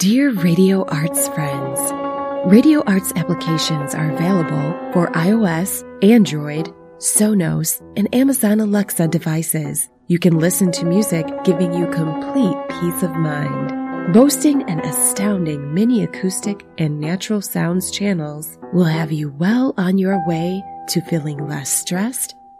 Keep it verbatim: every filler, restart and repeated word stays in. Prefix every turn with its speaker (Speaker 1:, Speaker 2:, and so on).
Speaker 1: Dear Radio Arts friends, Radio Arts applications are available for iOS, Android, Sonos, and Amazon Alexa devices. You can listen to music giving you complete peace of mind. Boasting an astounding mini acoustic and natural sounds channels will have you well on your way to feeling less stressed